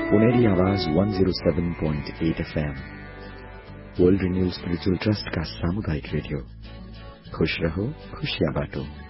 पुनेरी आवाज 107.8 FM, world renewal spiritual trust का सामुदायिक रेडियो। खुश रहो, खुशियां बांटो।